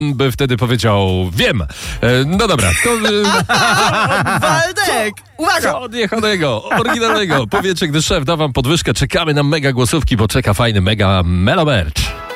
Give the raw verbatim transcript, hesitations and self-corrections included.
by wtedy powiedział, wiem. E, no dobra, to... Waldek! Uwaga! Odjechanego, oryginalnego. Powiecie, gdy szef da wam podwyżkę, czekamy na mega głosówki, bo czeka fajny mega Melo Merch.